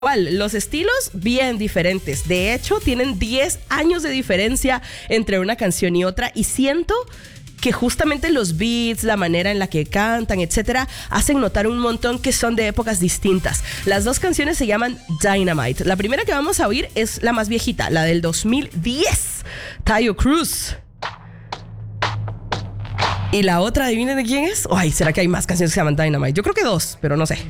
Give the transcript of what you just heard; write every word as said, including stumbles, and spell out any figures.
Igual, los estilos bien diferentes. De hecho, tienen diez años de diferencia entre una canción y otra. Y siento que justamente los beats, la manera en la que cantan, etcétera, hacen notar un montón que son de épocas distintas. Las dos canciones se llaman Dynamite. La primera que vamos a oír es la más viejita, la del dos mil diez, Taio Cruz. Y la otra, adivinen de quién es. Ay, ¿será que hay más canciones que se llaman Dynamite? Yo creo que dos, pero no sé.